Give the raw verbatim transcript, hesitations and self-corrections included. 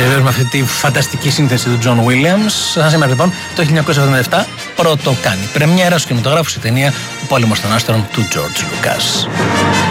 βεβαίως με αυτή τη φανταστική σύνθεση του John Williams. Σαν σήμερα λοιπόν το χίλια εννιακόσια εβδομήντα επτά πρώτο κάνει πρεμιέρα στους κινηματογράφους η ταινία «Ο πόλεμος των άστρων» του George Lucas.